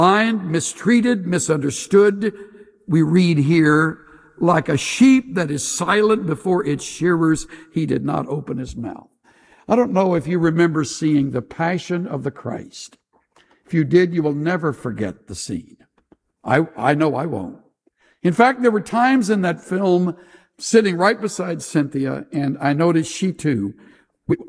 mistreated, misunderstood. We read here, like a sheep that is silent before its shearers, he did not open his mouth. I don't know if you remember seeing The Passion of the Christ. If you did, you will never forget the scene. I know I won't. In fact, there were times in that film sitting right beside Cynthia, and I noticed she too